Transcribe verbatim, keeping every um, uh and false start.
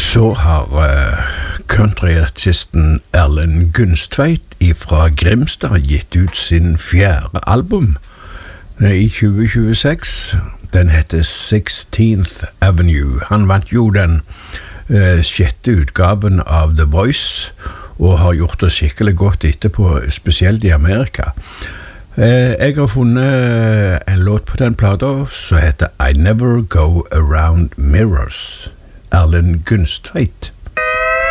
Så har uh, countryartisten Erlend Gunstveit fra Grimstad gitt ut sin fjerde album i tjue tjueseks. Den heter sixteenth Avenue. Han vant jo den uh, sjette utgaven av The Voice og har gjort det skikkelig godt etterpå, spesielt i Amerika. Uh, jeg har funnet en låt på den plata som heter I Never Go Around Mirrors. Erlend Gunstveit.